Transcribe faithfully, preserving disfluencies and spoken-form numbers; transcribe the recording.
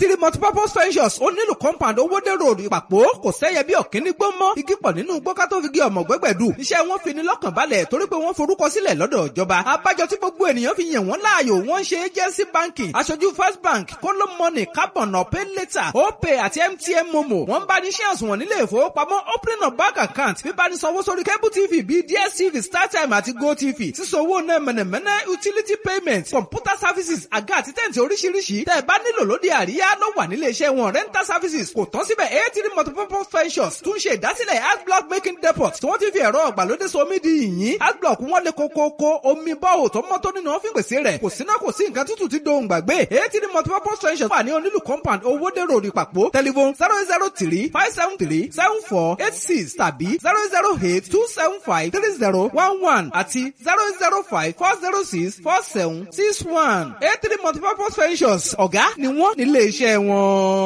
eighty multipurpose ventures ó nílùú compound owódé road ìpàpọ̀ kò sẹ́yẹ bí ọ̀kíní gbó mọ́ igi pọ̀ nínú gbọ́ká tó fi gé ọmọ gbẹ́gbẹ̀dù iṣẹ́ wọn fi ní lọ́kàn balẹ̀ torí pé wọ́n forúkọ sílẹ̀ lọ́dọ̀ ìjọba abájọ tí gbogbo ènìyàn fi yàn wọ́n láàyò wọ́n ń ṣe agency banking aṣojú first bank kóló money carbon pay later opay àti mtn momo wọ́n bá ní ṣé àsùnwọ̀n nílé ìfowópamọ́ opening of bank account bíbá ní sanwó sórí cable tv bíi dstv startime àti gotv sísanwó náà mẹ̀nẹ̀mẹ̀nẹ̀ utility payment computer services àga àti tẹ̀ǹtì oríṣiríṣi tẹ́ ẹ bá nílò lóde àríyá ló wà nílé iṣẹ́ wọn rental services kò tán síbẹ̀ eighty multipurpose ventures tún ṣe ìdásílẹ̀ adblock making depot tí wọ́n ti fi ẹ̀rọ ọ̀gbàlódé somi di yìnyín adblock wọn lè kókókó omi bọ́ọ̀ tó mọ́ tó nínú wọn fi pèsè rẹ̀ kò síná kò sí nǹkan tútù tí dohùn gbàgbé eighty multipurpose ventures wà ní onílù compound owódé road ìpàpọ̀ telephone zero zero three five seven three seven four eight six tàbí zero zero eight two seven five three zero one one àti zero zero five four zero six four seven six one eighty multipurpose ventures ọ̀gá ni wọ́n nílé iṣẹ́ wọn.